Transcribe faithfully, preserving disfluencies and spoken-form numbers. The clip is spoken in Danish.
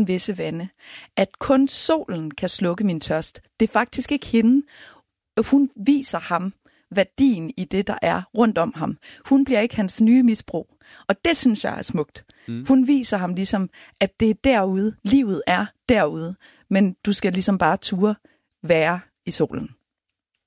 foran visse vande, at kun solen kan slukke min tørst. Det er faktisk ikke hende. Hun viser ham værdien i det, der er rundt om ham. Hun bliver ikke hans nye misbrug. Og det synes jeg er smukt. Mm. Hun viser ham ligesom, at det er derude. Livet er derude. Men du skal ligesom bare ture være i solen.